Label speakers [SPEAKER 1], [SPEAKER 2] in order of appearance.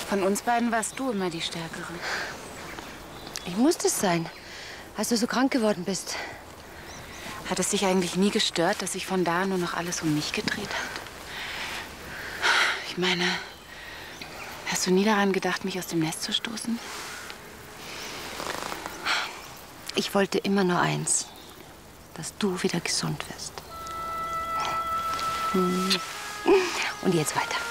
[SPEAKER 1] Von uns beiden warst du immer die Stärkere.
[SPEAKER 2] Ich musste es sein, als du so krank geworden bist.
[SPEAKER 1] Hat es dich eigentlich nie gestört, dass sich von da nur noch alles um mich gedreht hat? Ich meine, hast du nie daran gedacht, mich aus dem Nest zu stoßen?
[SPEAKER 2] Ich wollte immer nur eins, dass du wieder gesund wirst. Und jetzt weiter.